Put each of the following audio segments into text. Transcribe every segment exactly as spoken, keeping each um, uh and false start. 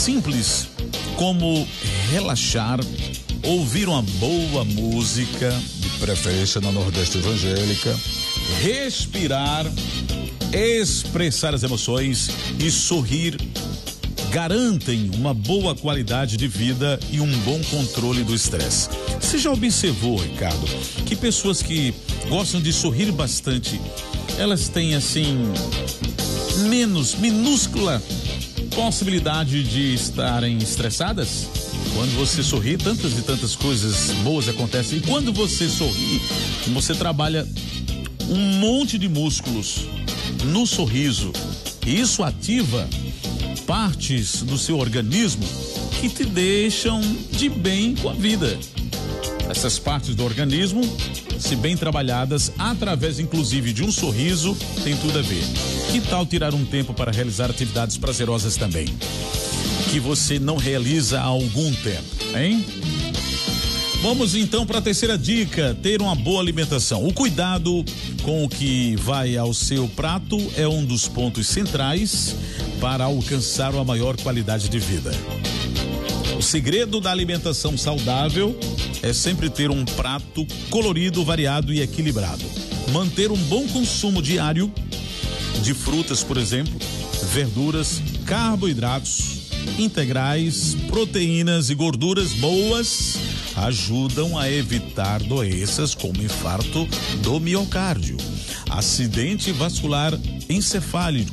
simples como relaxar, ouvir uma boa música, de preferência na Nordeste Evangélica, respirar, expressar as emoções e sorrir, garantem uma boa qualidade de vida e um bom controle do estresse. Você já observou, Ricardo, que pessoas que gostam de sorrir bastante, elas têm assim menos, minúscula possibilidade de estarem estressadas? Quando você sorri, tantas e tantas coisas boas acontecem. E quando você sorri, você trabalha um monte de músculos no sorriso. E isso ativa partes do seu organismo que te deixam de bem com a vida. Essas partes do organismo, se bem trabalhadas, através inclusive de um sorriso, tem tudo a ver. Que tal tirar um tempo para realizar atividades prazerosas também, que você não realiza há algum tempo, hein? Vamos então para a terceira dica: ter uma boa alimentação. O cuidado com o que vai ao seu prato é um dos pontos centrais para alcançar uma maior qualidade de vida. O segredo da alimentação saudável é sempre ter um prato colorido, variado e equilibrado. Manter um bom consumo diário de frutas, por exemplo, verduras, carboidratos integrais, proteínas e gorduras boas ajudam a evitar doenças como infarto do miocárdio, acidente vascular encefálico,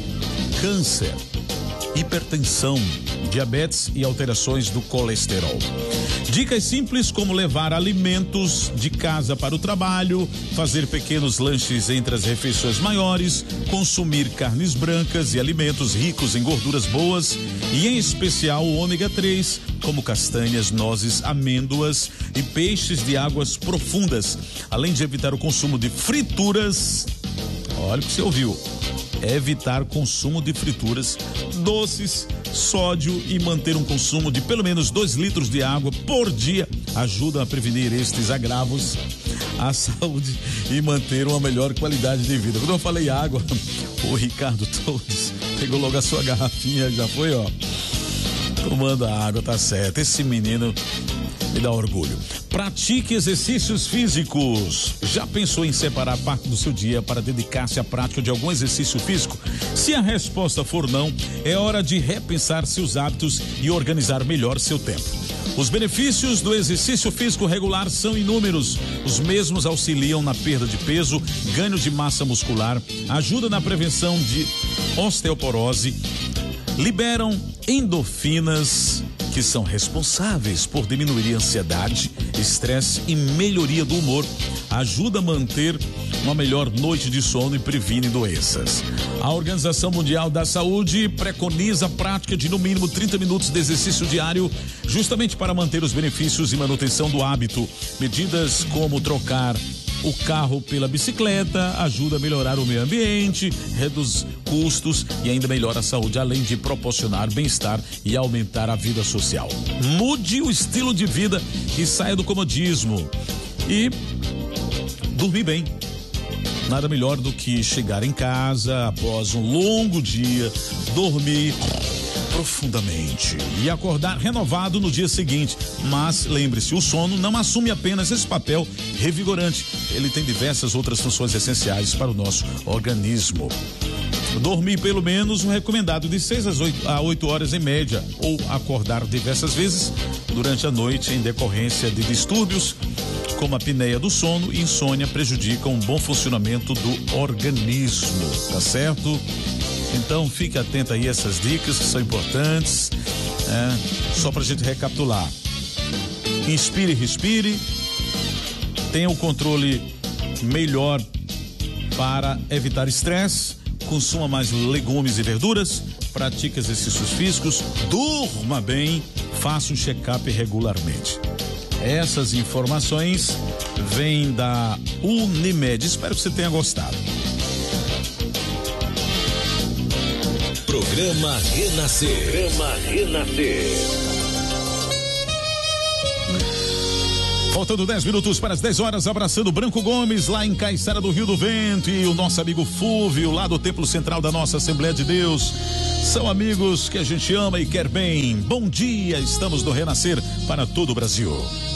câncer, hipertensão, diabetes e alterações do colesterol. Dicas simples como levar alimentos de casa para o trabalho, fazer pequenos lanches entre as refeições maiores, consumir carnes brancas e alimentos ricos em gorduras boas e em especial o ômega três, como castanhas, nozes, amêndoas e peixes de águas profundas, além de evitar o consumo de frituras. Olha o que você ouviu. Evitar consumo de frituras, doces, sódio e manter um consumo de pelo menos dois litros de água por dia ajuda a prevenir estes agravos à saúde e manter uma melhor qualidade de vida. Quando eu falei água, o Ricardo Torres pegou logo a sua garrafinha, já foi, ó, tomando a água, tá certo. Esse menino me dá orgulho. Pratique exercícios físicos. Já pensou em separar parte do seu dia para dedicar-se à prática de algum exercício físico? Se a resposta for não, é hora de repensar seus hábitos e organizar melhor seu tempo. Os benefícios do exercício físico regular são inúmeros. Os mesmos auxiliam na perda de peso, ganho de massa muscular, ajuda na prevenção de osteoporose, liberam endorfinas, que são responsáveis por diminuir a ansiedade, estresse e melhoria do humor, ajuda a manter uma melhor noite de sono e previne doenças. A Organização Mundial da Saúde preconiza a prática de no mínimo trinta minutos de exercício diário, justamente para manter os benefícios e manutenção do hábito. Medidas como trocar o carro pela bicicleta ajuda a melhorar o meio ambiente, reduz custos e ainda melhora a saúde, além de proporcionar bem-estar e aumentar a vida social. Mude o estilo de vida e saia do comodismo e dormir bem. Nada melhor do que chegar em casa após um longo dia, dormir profundamente e acordar renovado no dia seguinte. Mas lembre-se, o sono não assume apenas esse papel revigorante, ele tem diversas outras funções essenciais para o nosso organismo. Dormir pelo menos um recomendado de seis a oito horas em média, ou acordar diversas vezes durante a noite em decorrência de distúrbios como a apneia do sono e insônia prejudicam o bom funcionamento do organismo, tá certo? Então fique atento aí a essas dicas que são importantes, né? Só pra gente recapitular: inspire e respire, tenha o controle melhor para evitar estresse, consuma mais legumes e verduras, pratique exercícios físicos, durma bem, faça um check-up regularmente. Essas informações vêm da Unimed. Espero que você tenha gostado. Programa Renascer. Programa Renascer. Faltando dez minutos para as dez horas, abraçando Branco Gomes, lá em Caiçara do Rio do Vento, e o nosso amigo Fúvio, lá do Templo Central da nossa Assembleia de Deus. São amigos que a gente ama e quer bem. Bom dia, estamos no Renascer para todo o Brasil.